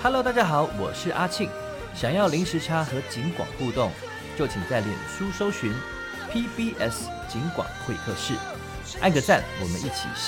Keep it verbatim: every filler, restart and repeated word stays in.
Hello， 大家好，我是阿庆。想要零时差和警广互动，就请在脸书搜寻 P B S 警广会客室，按个赞，我们一起